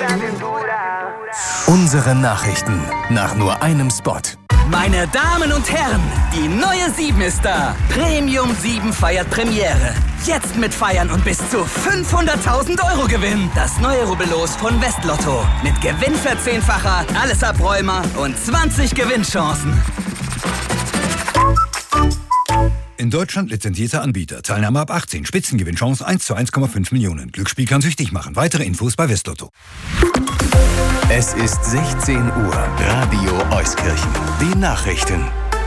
Unsere Nachrichten nach nur einem Spot. Meine Damen und Herren, die neue 7 ist da. Premium 7 feiert Premiere. Jetzt mit Feiern und bis zu 500.000 Euro Gewinn. Das neue Rubbellos von Westlotto. Mit Gewinnverzehnfacher, alles Abräumer und 20 Gewinnchancen. In Deutschland lizenzierter Anbieter. Teilnahme ab 18. Spitzengewinnchance 1 zu 1,5 Millionen. Glücksspiel kann süchtig machen. Weitere Infos bei Westlotto. Es ist 16 Uhr. Radio Euskirchen. Die Nachrichten.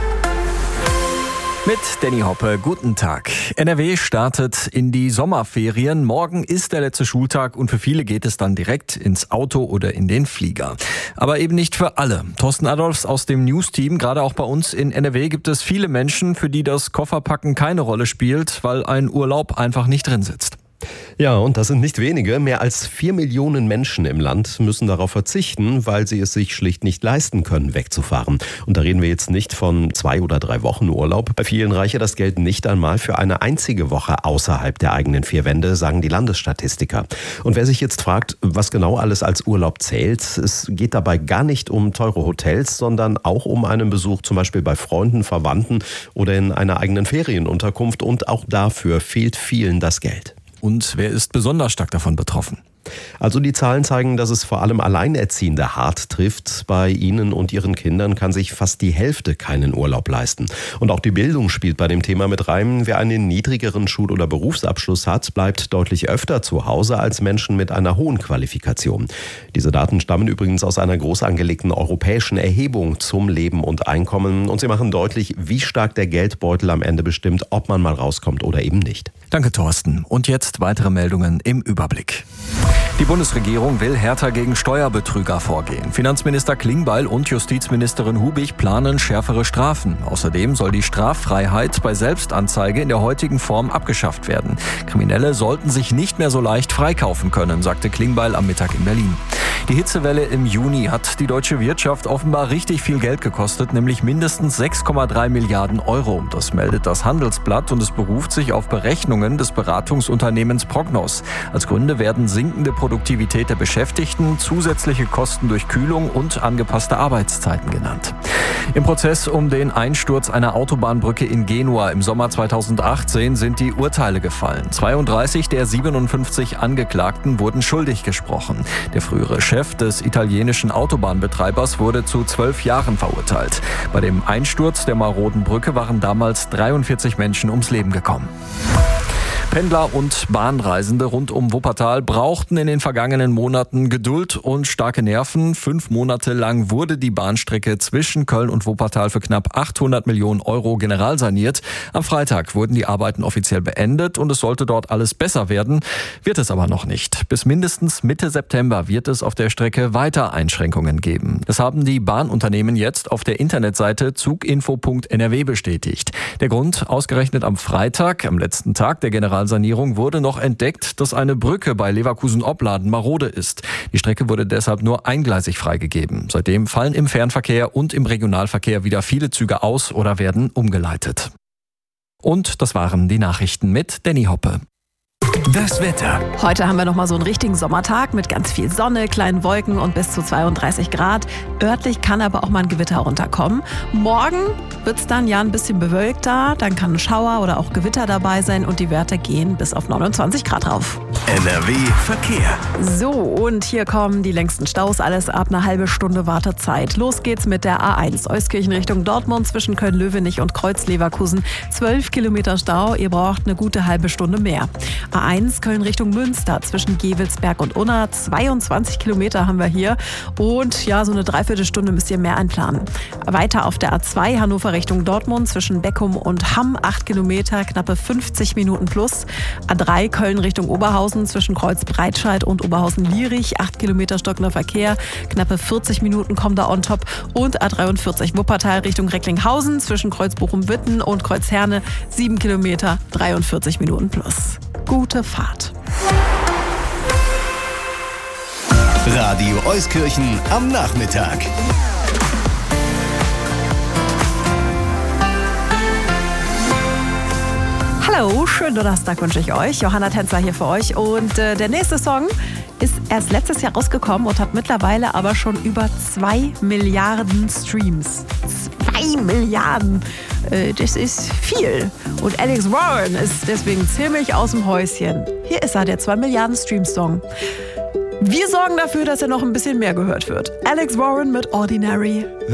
Mit Danny Hoppe, guten Tag. NRW startet in die Sommerferien. Morgen ist der letzte Schultag und für viele geht es dann direkt ins Auto oder in den Flieger. Aber eben nicht für alle. Thorsten Adolfs aus dem News-Team, gerade auch bei uns in NRW gibt es viele Menschen, für die das Kofferpacken keine Rolle spielt, weil ein Urlaub einfach nicht drin sitzt. Ja, und das sind nicht wenige. Mehr als 4 Millionen Menschen im Land müssen darauf verzichten, weil sie es sich schlicht nicht leisten können, wegzufahren. Und da reden wir jetzt nicht von 2 oder 3 Wochen Urlaub. Bei vielen reiche das Geld nicht einmal für eine einzige Woche außerhalb der eigenen 4 Wände, sagen die Landesstatistiker. Und wer sich jetzt fragt, was genau alles als Urlaub zählt, es geht dabei gar nicht um teure Hotels, sondern auch um einen Besuch zum Beispiel bei Freunden, Verwandten oder in einer eigenen Ferienunterkunft. Und auch dafür fehlt vielen das Geld. Und wer ist besonders stark davon betroffen? Also die Zahlen zeigen, dass es vor allem Alleinerziehende hart trifft. Bei ihnen und ihren Kindern kann sich fast die Hälfte keinen Urlaub leisten. Und auch die Bildung spielt bei dem Thema mit rein. Wer einen niedrigeren Schul- oder Berufsabschluss hat, bleibt deutlich öfter zu Hause als Menschen mit einer hohen Qualifikation. Diese Daten stammen übrigens aus einer groß angelegten europäischen Erhebung zum Leben und Einkommen. Und sie machen deutlich, wie stark der Geldbeutel am Ende bestimmt, ob man mal rauskommt oder eben nicht. Danke, Thorsten. Und jetzt weitere Meldungen im Überblick. Die Bundesregierung will härter gegen Steuerbetrüger vorgehen. Finanzminister Klingbeil und Justizministerin Hubig planen schärfere Strafen. Außerdem soll die Straffreiheit bei Selbstanzeige in der heutigen Form abgeschafft werden. Kriminelle sollten sich nicht mehr so leicht freikaufen können, sagte Klingbeil am Mittag in Berlin. Die Hitzewelle im Juni hat die deutsche Wirtschaft offenbar richtig viel Geld gekostet, nämlich mindestens 6,3 Milliarden Euro. Das meldet das Handelsblatt und es beruft sich auf Berechnungen des Beratungsunternehmens Prognos. Als Gründe werden sinkende Produktivität der Beschäftigten, zusätzliche Kosten durch Kühlung und angepasste Arbeitszeiten genannt. Im Prozess um den Einsturz einer Autobahnbrücke in Genua im Sommer 2018 sind die Urteile gefallen. 32 der 57 Angeklagten wurden schuldig gesprochen. Der frühere Chef des italienischen Autobahnbetreibers wurde zu 12 Jahren verurteilt. Bei dem Einsturz der maroden Brücke waren damals 43 Menschen ums Leben gekommen. Pendler und Bahnreisende rund um Wuppertal brauchten in den vergangenen Monaten Geduld und starke Nerven. 5 Monate lang wurde die Bahnstrecke zwischen Köln und Wuppertal für knapp 800 Millionen Euro generalsaniert. Am Freitag wurden die Arbeiten offiziell beendet und es sollte dort alles besser werden. Wird es aber noch nicht. Bis mindestens Mitte September wird es auf der Strecke weiter Einschränkungen geben. Das haben die Bahnunternehmen jetzt auf der Internetseite zuginfo.nrw bestätigt. Der Grund: ausgerechnet am Freitag, am letzten Tag der Generalsanierung, wurde noch entdeckt, dass eine Brücke bei Leverkusen-Opladen marode ist. Die Strecke wurde deshalb nur eingleisig freigegeben. Seitdem fallen im Fernverkehr und im Regionalverkehr wieder viele Züge aus oder werden umgeleitet. Und das waren die Nachrichten mit Danny Hoppe. Das Wetter. Heute haben wir nochmal so einen richtigen Sommertag mit ganz viel Sonne, kleinen Wolken und bis zu 32 Grad. Örtlich kann aber auch mal ein Gewitter runterkommen. Morgen wird es dann ja ein bisschen bewölkter, dann kann ein Schauer oder auch Gewitter dabei sein und die Werte gehen bis auf 29 Grad rauf. NRW Verkehr. So, und hier kommen die längsten Staus, alles ab einer halbe Stunde Wartezeit. Los geht's mit der A1 Euskirchen Richtung Dortmund zwischen Köln-Löwenich und Kreuz-Leverkusen. 12 Kilometer Stau, ihr braucht eine gute halbe Stunde mehr. A1 Köln Richtung Münster zwischen Gevelsberg und Unna. 22 Kilometer haben wir hier und ja, so eine Dreiviertelstunde müsst ihr mehr einplanen. Weiter auf der A2 Hannover Richtung Dortmund zwischen Beckum und Hamm. 8 Kilometer, knappe 50 Minuten plus. A3 Köln Richtung Oberhausen zwischen Kreuz-Breitscheid und Oberhausen-Lierich. 8 Kilometer stockender Verkehr, knappe 40 Minuten kommen da on top. Und A43 Wuppertal Richtung Recklinghausen zwischen Kreuz-Bochum-Witten und Kreuz-Herne. 7 Kilometer, 43 Minuten plus. Gute Fahrt. Radio Euskirchen am Nachmittag. Hallo, schönen Donnerstag wünsche ich euch. Johanna Tänzer hier für euch. Und der nächste Song, ist erst letztes Jahr rausgekommen und hat mittlerweile aber schon über 2 Milliarden Streams. 2 Milliarden! Das ist viel. Und Alex Warren ist deswegen ziemlich aus dem Häuschen. Hier ist er, der 2 Milliarden Stream-Song. Wir sorgen dafür, dass er noch ein bisschen mehr gehört wird. Alex Warren mit Ordinary.